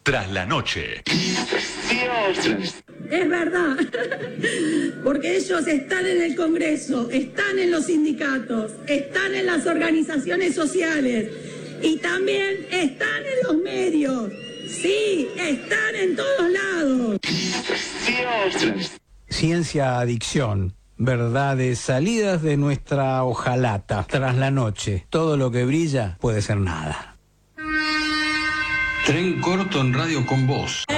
Tras la noche. Es verdad, porque ellos están en el Congreso, están en los sindicatos, están en las organizaciones sociales y también están en los medios. Sí, están en todos lados. Ciencia adicción. Verdades salidas de nuestra hojalata. Tras la noche, todo lo que brilla puede ser nada. Tren corto en Radio con Vos.